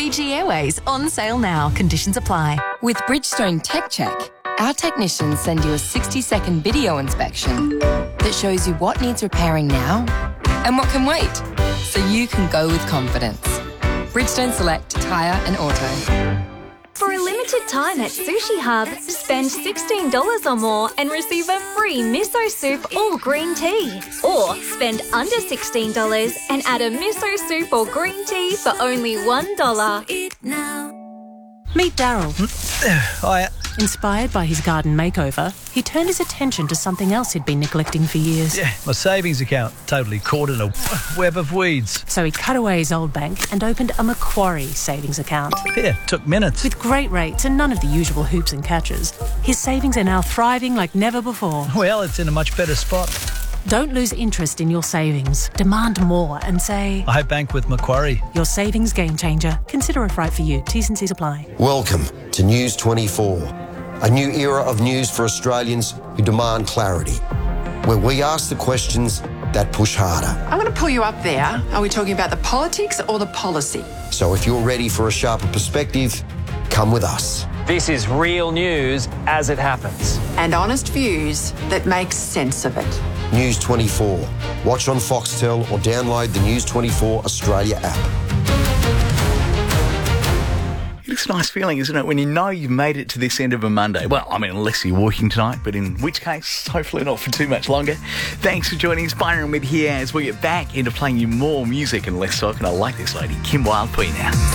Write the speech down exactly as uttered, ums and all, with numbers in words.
Fiji Airways on sale now. Conditions apply. With Bridgestone Tech Check, our technicians send you a sixty-second video inspection that shows you what needs repairing now and what can wait, so you can go with confidence. Bridgestone Select Tyre and Auto. For a limited time at Sushi Hub, spend sixteen dollars or more and receive a free miso soup or green tea. Or spend under sixteen dollars and add a miso soup or green tea for only one dollar. Meet Daryl. Hiya. Inspired by his garden makeover, he turned his attention to something else he'd been neglecting for years. Yeah, my savings account, totally caught in a web of weeds. So he cut away his old bank and opened a Macquarie savings account. Yeah, took minutes. With great rates and none of the usual hoops and catches, his savings are now thriving like never before. Well, it's in a much better spot. Don't lose interest in your savings. Demand more and say, I bank with Macquarie. Your savings game changer. Consider if right for you. T's and C's apply. Welcome to News twenty-four, a new era of news for Australians who demand clarity, where we ask the questions that push harder. I'm going to pull you up there. Are we talking about the politics or the policy? So if you're ready for a sharper perspective, come with us. This is real news as it happens. And honest views that make sense of it. News twenty-four. Watch on Foxtel or download the News twenty-four Australia app. It's a nice feeling, isn't it, when you know you've made it to this end of a Monday? Well, I mean, unless you're working tonight, but in which case, hopefully not for too much longer. Thanks for joining us, Byron with here as we get back into playing you more music and less talk. And I like this lady, Kim Wilde, for you now.